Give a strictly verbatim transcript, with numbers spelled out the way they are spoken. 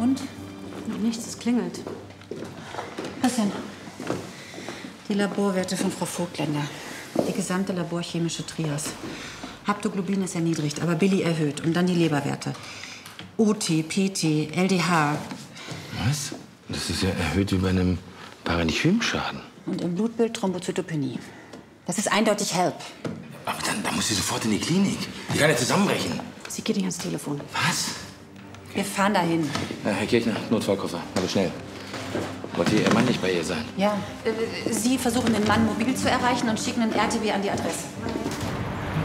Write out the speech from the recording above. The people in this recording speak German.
Und? Noch nichts, es klingelt. Was denn? Die Laborwerte von Frau Vogtländer. Die gesamte laborchemische Trias. Haptoglobin ist erniedrigt, aber Billy erhöht. Und dann die Leberwerte. O T, P T, L D H. Was? Das ist ja erhöht wie bei einem Parenchymschaden. Und im Blutbild Thrombozytopenie. Das ist eindeutig H E L P. Aber dann, dann muss sie sofort in die Klinik. Die kann ja zusammenbrechen. Sie geht nicht ans Telefon. Was? Wir fahren dahin. Na, Herr Kirchner, Notfallkoffer. Aber schnell. Wollte Ihr Mann nicht bei ihr sein? Ja. Äh, Sie versuchen, den Mann mobil zu erreichen und schicken einen R T W an die Adresse.